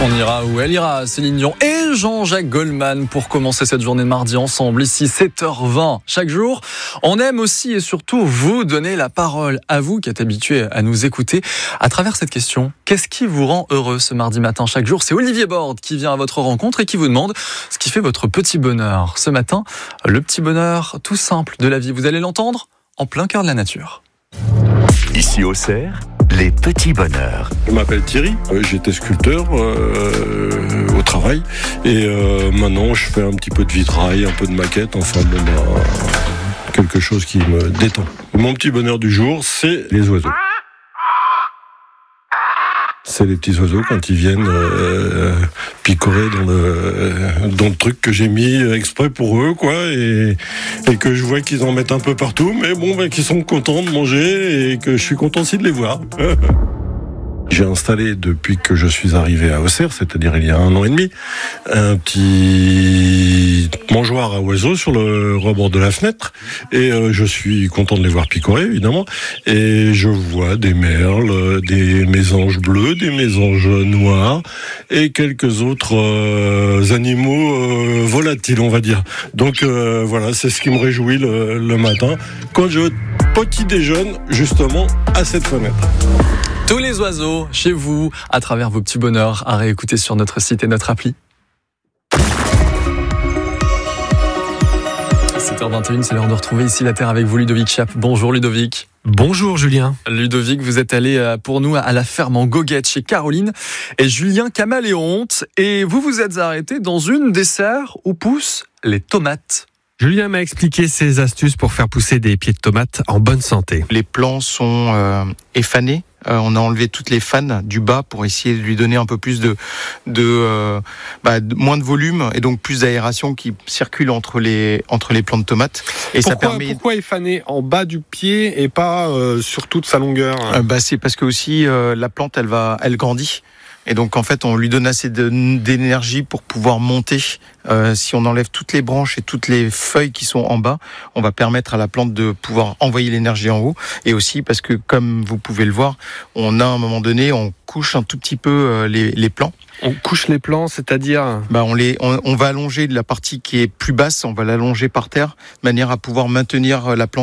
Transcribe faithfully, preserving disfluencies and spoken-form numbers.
On ira où elle ira, Céline Dion et Jean-Jacques Goldman pour commencer cette journée de mardi ensemble, ici sept heures vingt chaque jour. On aime aussi et surtout vous donner la parole, à vous qui êtes habitués à nous écouter, à travers cette question. Qu'est-ce qui vous rend heureux ce mardi matin chaque jour? C'est Olivier Borde qui vient à votre rencontre et qui vous demande ce qui fait votre petit bonheur. Ce matin, le petit bonheur tout simple de la vie, vous allez l'entendre en plein cœur de la nature. Ici au Cerf, les petits bonheurs. Je m'appelle Thierry, j'étais sculpteur euh, au travail et euh, maintenant je fais un petit peu de vitrail, un peu de maquette, enfin bon, bah, quelque chose qui me détend. Mon petit bonheur du jour, c'est les oiseaux. C'est les petits oiseaux quand ils viennent euh, picorer dans le, dans le truc que j'ai mis exprès pour eux, quoi, et, et que je vois qu'ils en mettent un peu partout, mais bon, ben, qu'ils sont contents de manger et que je suis content aussi de les voir. J'ai installé depuis que je suis arrivé à Auxerre, c'est-à-dire il y a un an et demi, un petit mangeoire à oiseaux sur le rebord de la fenêtre et euh, je suis content de les voir picorer évidemment et je vois des merles, des mésanges bleus, des mésanges noirs et quelques autres euh, animaux euh, volatiles on va dire. Donc euh, voilà, c'est ce qui me réjouit le, le matin quand je petit déjeune justement à cette fenêtre. Tous les oiseaux, chez vous, à travers vos petits bonheurs, à réécouter sur notre site et notre appli. sept heures vingt et une, c'est l'heure de retrouver ici la Terre avec vous, Ludovic Chape. Bonjour Ludovic. Bonjour Julien. Ludovic, vous êtes allé pour nous à la ferme en Goguette chez Caroline et Julien Caméléonte. Et vous vous êtes arrêté dans une des serres où poussent les tomates. Julien m'a expliqué ses astuces pour faire pousser des pieds de tomates en bonne santé. Les plants sont euh, effanés. Euh, on a enlevé toutes les fanes du bas pour essayer de lui donner un peu plus de, de, euh, bah, de moins de volume et donc plus d'aération qui circule entre les entre les plants de tomates. Et pourquoi, ça permet. Pourquoi effaner en bas du pied et pas euh, sur toute sa longueur? euh, Bah c'est parce que aussi euh, la plante elle va elle grandit. Et donc en fait on lui donne assez de, d'énergie pour pouvoir monter. Euh, si on enlève toutes les branches et toutes les feuilles qui sont en bas, on va permettre à la plante de pouvoir envoyer l'énergie en haut. Et aussi parce que comme vous pouvez le voir, on a à un moment donné, on couche un tout petit peu euh, les, les plants. On couche les plants, c'est-à-dire bah on les, on, on va allonger la partie qui est plus basse, on va l'allonger par terre, de manière à pouvoir maintenir la plante